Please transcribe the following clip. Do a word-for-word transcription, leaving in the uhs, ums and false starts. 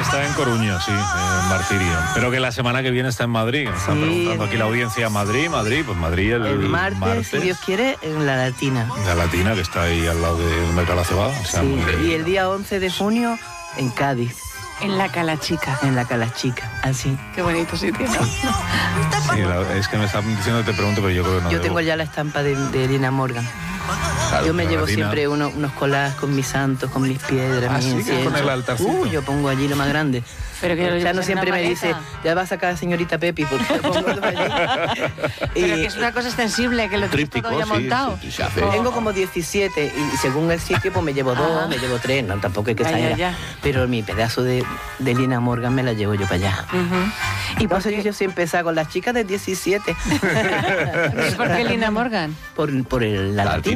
está en Coruña, sí, en Martirio. Pero que la semana que viene está en Madrid. Están Sí. preguntando aquí la audiencia, Madrid, Madrid, pues Madrid el, El martes, martes. si Dios quiere, en la Latina. La Latina, que está ahí al lado del Mercado de la Cebada. O sea, Sí, muy- y el día once de junio en Cádiz, En la Calachica. en la Calachica, así. Qué bonito sitio. Sí, la- es que me están diciendo que te pregunto, pero yo creo que no. Yo debo. tengo ya la estampa de, de Elena Morgan. Claro, Yo me la llevo Latina. siempre uno- unos collages con mis santos, con mis piedras, Ah, mis sí, que con inciensos. el altarcito. Uh, yo pongo allí lo más grande. Pero que lo llevas Chano en siempre una me dice, maleta. ya va a sacar a señorita Pepi, porque lo pongo todo allí. Pero Y que es una cosa extensible, que lo tienes Tríptico, todo ya sí, montado. sí, se hace. tengo como diecisiete y según el sitio pues me llevo dos, Ajá. me llevo tres, no, tampoco hay que Ya, ya, exagerar. ya. Pero mi pedazo de, de Elena Morgan me la llevo yo para allá. Ujú. Y por eso yo siempre empezaba con las chicas de diecisiete. ¿Y por qué Lina Morgan? por, por el, la La latina.